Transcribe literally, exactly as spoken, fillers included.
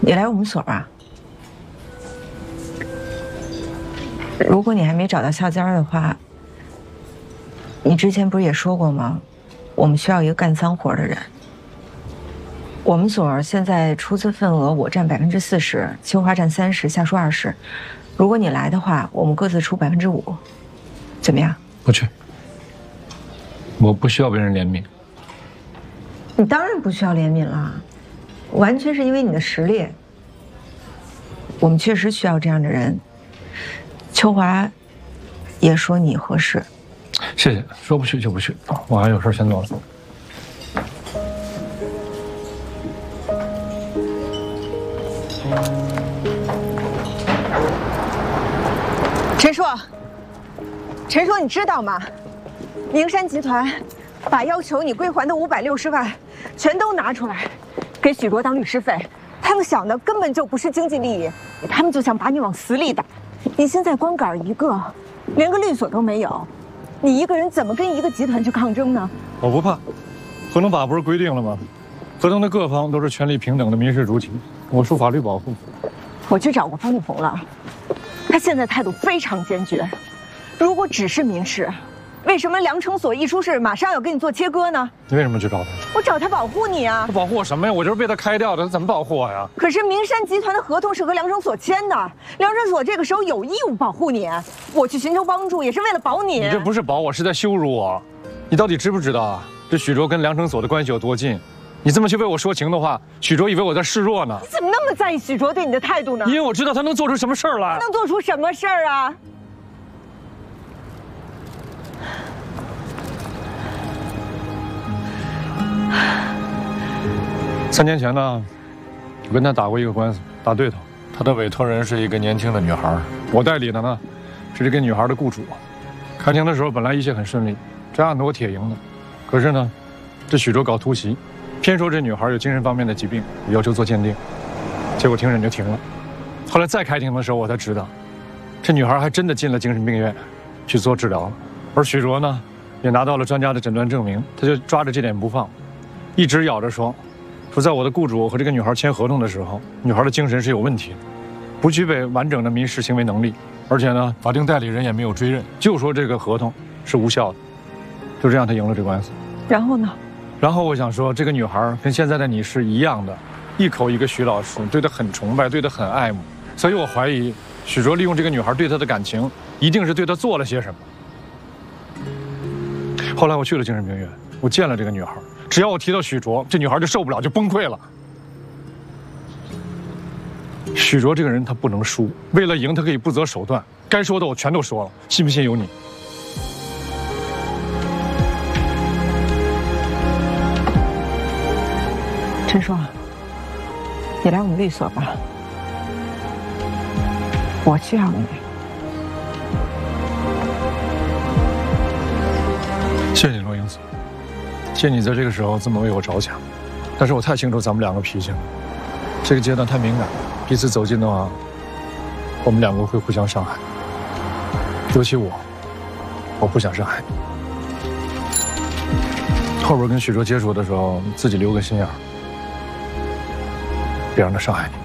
你来我们所吧。如果你还没找到下家的话，你之前不是也说过吗？我们需要一个干脏活的人。我们所现在出资份额我占百分之四十，秋华占三十，夏叔二十。如果你来的话，我们各自出百分之五，怎么样？ 不去。我不需要别人怜悯。 你当然不需要怜悯了，完全是因为你的实力。我们确实需要这样的人。秋华也说你合适。 谢谢，说不去就不去，我还有事先走了。 陈硕，陈硕，你知道吗？明山集团把要求你归还的五百六十万全都拿出来，给许卓当律师费。他们想的根本就不是经济利益，他们就想把你往死里打。你现在光杆一个，连个律所都没有，你一个人怎么跟一个集团去抗争呢？ 我不怕，合同法不是规定了吗？合同的各方都是权利平等的民事主体，我受法律保护。 我去找过方立红了，他现在态度非常坚决。如果只是民事，为什么梁成所一出事马上要跟你做切割呢？ 你为什么去找他？ 我找他保护你啊！ 他保护我什么呀？我就是被他开掉的，他怎么保护我呀？ 可是明山集团的合同是和梁成所签的，梁成所这个时候有义务保护你。我去寻求帮助也是为了保你。 你这不是保我，是在羞辱我。你到底知不知道啊？这许卓跟梁成所的关系有多近？你这么去为我说情的话，许卓以为我在示弱呢。 你怎么那么在意许卓对你的态度呢？ 因为我知道他能做出什么事儿来。 能做出什么事儿啊？ 三年前呢，我跟他打过一个官司，打对头。他的委托人是一个年轻的女孩，我代理的呢是这个女孩的雇主。开庭的时候本来一切很顺利，这案子我铁赢的。可是呢，这许卓搞突袭，偏说这女孩有精神方面的疾病，要求做鉴定，结果庭审就停了。后来再开庭的时候，我才知道，这女孩还真的进了精神病院去做治疗了。而许卓呢，也拿到了专家的诊断证明，他就抓着这点不放，一直咬着说。说在我的雇主和这个女孩签合同的时候，女孩的精神是有问题的，不具备完整的民事行为能力，而且呢，法定代理人也没有追认，就说这个合同是无效的，就这样他赢了这官司。 然后呢？ 然后我想说，这个女孩跟现在的你是一样的，一口一个许老师，对她很崇拜，对她很爱慕，所以我怀疑许卓利用这个女孩对他的感情，一定是对她做了些什么。后来我去了精神病院，我见了这个女孩。只要我提到许卓，这女孩就受不了，就崩溃了。许卓这个人他不能输，为了赢他可以不择手段，该说的我全都说了，信不信由你。 陈硕，你来我们律所吧，我需要你。 谢谢你，罗英子。谢谢你在这个时候这么为我着想，但是我太清楚咱们两个脾气了，这个阶段太敏感，彼此走近的话，我们两个会互相伤害。尤其我，我不想伤害你。后边跟许卓接触的时候，自己留个心眼儿，别让他伤害你。